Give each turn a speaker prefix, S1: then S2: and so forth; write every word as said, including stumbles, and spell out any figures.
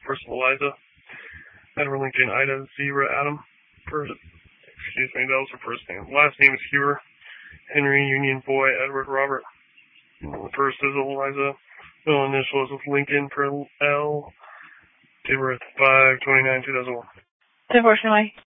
S1: first Eliza. Edward Lincoln, Ida, Zebra, Adam. First, excuse me, that was her first name. Last name is Hewer. Henry, Union, Boy, Edward, Robert. The first is Eliza. Middle initial is with Lincoln for L. Date of birth five twenty-nine two thousand one.
S2: Unfortunately.